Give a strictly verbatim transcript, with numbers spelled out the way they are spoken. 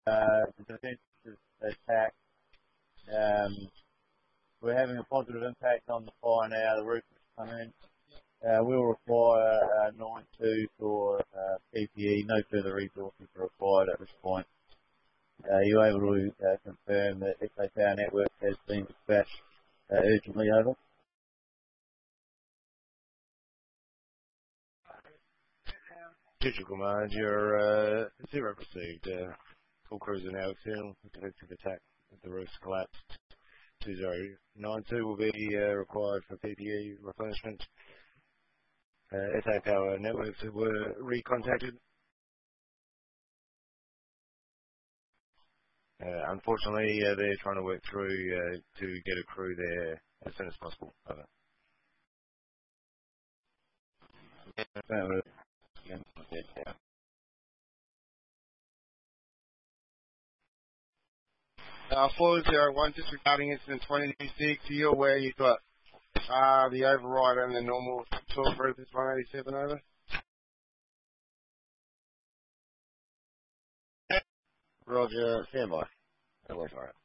uh, the defensive attack. Um, we're having a positive impact on the fire now. The roof is coming. Uh, we'll require uh, nine two for uh, P P E. No further resources are required at this point. Uh, are you able to uh, confirm that S A Power Network has been dispatched uh, urgently over? Digital Command, you're uh, zero received. Uh, full crews are now external. Defensive attack if the roof's collapsed. two zero nine two will be uh, required for P P E replenishment. Uh, S A Power Networks were recontacted. Uh, unfortunately, uh, they're trying to work through uh, to get a crew there as soon as possible. Over. Uh, four zero one, just regarding incident twenty-six, are you aware you've got uh, the override and the normal talk group is one eighty-seven over? Roger, stand by. That works all right.